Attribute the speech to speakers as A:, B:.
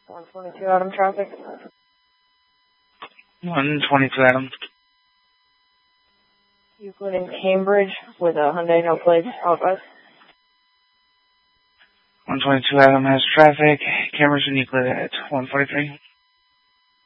A: 122 Adam traffic.
B: 122 Adam.
A: Euclid in Cambridge with a Hyundai no plate. Out west.
B: 122 Adam has traffic. Cameras in Euclid at 143.